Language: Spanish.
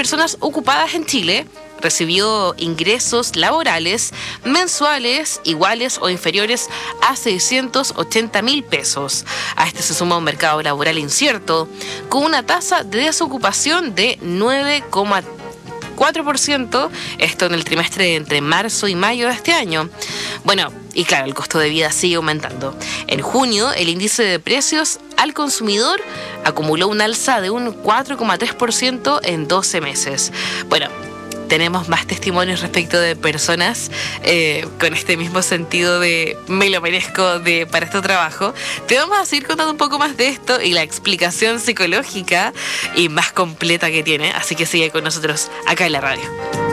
personas ocupadas en Chile recibió ingresos laborales mensuales iguales o inferiores a 680.000 pesos. A este se suma un mercado laboral incierto, con una tasa de desocupación de 9,4%, esto en el trimestre entre marzo y mayo de este año. Bueno, y claro, el costo de vida sigue aumentando. En junio, el índice de precios al consumidor acumuló un alza de un 4,3% en 12 meses. Bueno, tenemos más testimonios respecto de personas con este mismo sentido de me lo merezco para este trabajo. Te vamos a seguir contando un poco más de esto y la explicación psicológica y más completa que tiene. Así que sigue con nosotros acá en la radio.